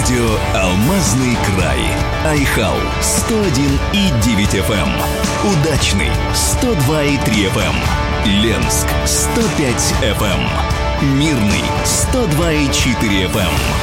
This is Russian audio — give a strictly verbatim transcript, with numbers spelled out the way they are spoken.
Радио «Алмазный край». Айхал сто один и девять эф эм. Удачный сто два и три эф эм. Ленск сто пять эф эм. Мирный сто два и четыре эф эм.